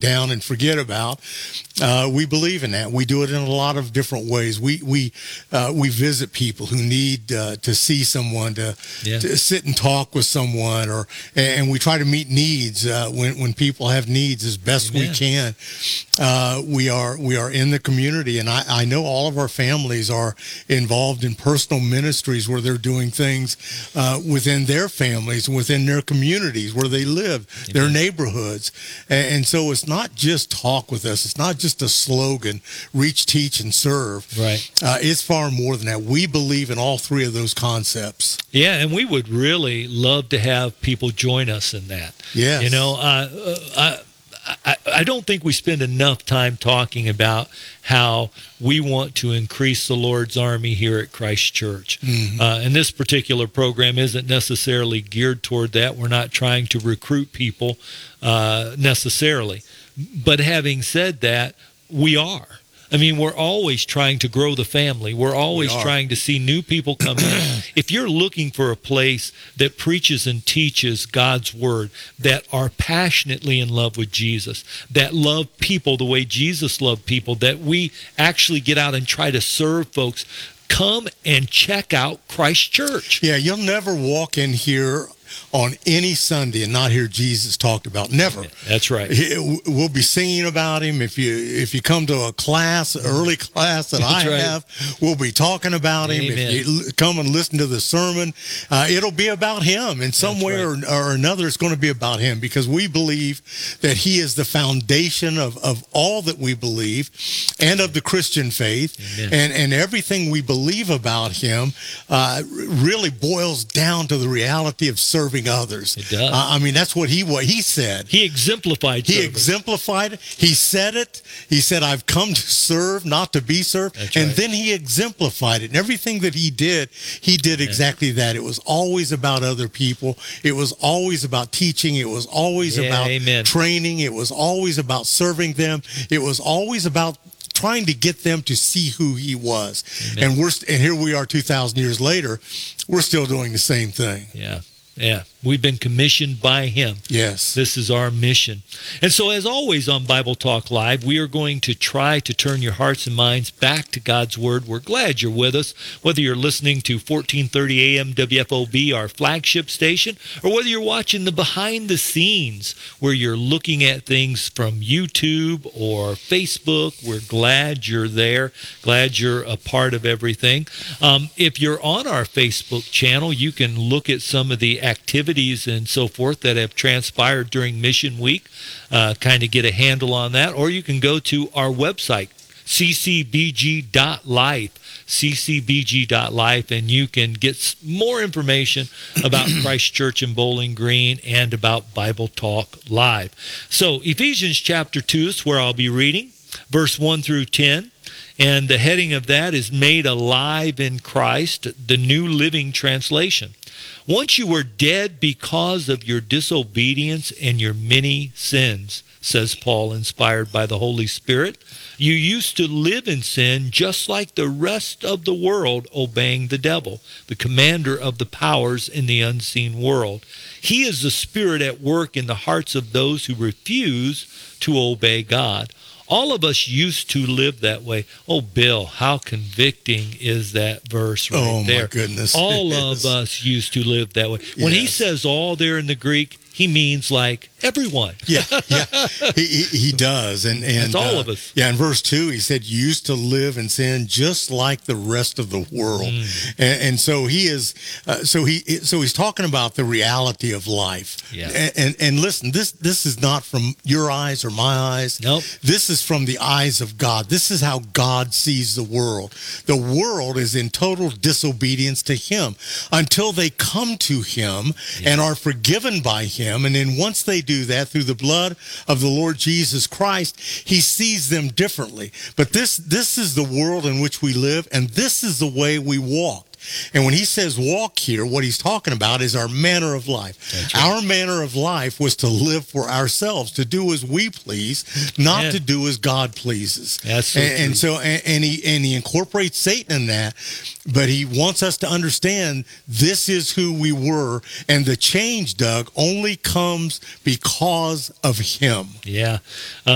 down and forget about. We believe in that. We do it in a lot of different ways. We visit people who need to see someone, to sit and talk with someone, and we try to meet needs when people have needs as best we can. We are in the community, and I know all of our families are involved in personal ministries where they're doing things within their families, within their communities where they live, their neighborhoods. And so it's not just talk with us. It's not just a slogan, reach, teach, and serve. Right. It's far more than that. We believe in all three of those concepts. Yeah, and we would really love to have people join us in that. Yes. You know, I don't think we spend enough time talking about how we want to increase the Lord's army here at Christ Church. Mm-hmm. And this particular program isn't necessarily geared toward that. We're not trying to recruit people necessarily. But having said that, we are. I mean, we're always trying to grow the family. We're always trying to see new people come in. If you're looking for a place that preaches and teaches God's word, that are passionately in love with Jesus, that love people the way Jesus loved people, that we actually get out and try to serve folks, come and check out Christ Church. Yeah, you'll never walk in here on any Sunday and not hear Jesus talked about. Never. That's right. We'll be singing about him. If you come to a class, early class that I have, we'll be talking about him. Amen. If you come and listen to the sermon, it'll be about him in some way or another. It's going to be about him, because we believe that he is the foundation of all that we believe and of the Christian faith. And everything we believe about him really boils down to the reality of serving others. It does. I mean, that's what he said. He exemplified service. He exemplified it. He said it. He said, I've come to serve, not to be served. And then he exemplified it. And everything that he did exactly that. It was always about other people. It was always about teaching. It was always about training. It was always about serving them. It was always about trying to get them to see who he was. And here we are 2,000 years later, we're still doing the same thing. Yeah, we've been commissioned by him. Yes. This is our mission. And so, as always on Bible Talk Live, we are going to try to turn your hearts and minds back to God's Word. We're glad you're with us, whether you're listening to 1430 AM WFOB, our flagship station, or whether you're watching the behind the scenes where you're looking at things from YouTube or Facebook. We're glad you're there, glad you're a part of everything. If you're on our Facebook channel, you can look at some of the activities and so forth that have transpired during Mission Week, kind of get a handle on that. Or you can go to our website, ccbg.life, and you can get more information about Christ Church in Bowling Green and about Bible Talk Live. So Ephesians chapter 2 is where I'll be reading, verse 1 through 10. And the heading of that is Made Alive in Christ, the New Living Translation. Once you were dead because of your disobedience and your many sins, says Paul, inspired by the Holy Spirit, you used to live in sin just like the rest of the world, obeying the devil, the commander of the powers in the unseen world. He is the spirit at work in the hearts of those who refuse to obey God. All of us used to live that way. Oh, Bill, how convicting is that verse right there? Oh, my goodness. All of us used to live that way. When he says all there in the Greek, he means like everyone. Yeah. He does. And it's all of us. Yeah, in verse 2, he said, you used to live in sin just like the rest of the world. And so he is, so he's talking about the reality of life. Yeah. And listen, this is not from your eyes or my eyes. Nope. This is from the eyes of God. This is how God sees the world. The world is in total disobedience to him until they come to him and are forgiven by him. And then once they do that through the blood of the Lord Jesus Christ, he sees them differently. But this is the world in which we live, and this is the way we walk. And when he says walk here, what he's talking about is our manner of life. That's right. Our manner of life was to live for ourselves, to do as we please, not to do as God pleases. That's so and he incorporates Satan in that, but he wants us to understand this is who we were, and the change, Doug, only comes because of him. Yeah.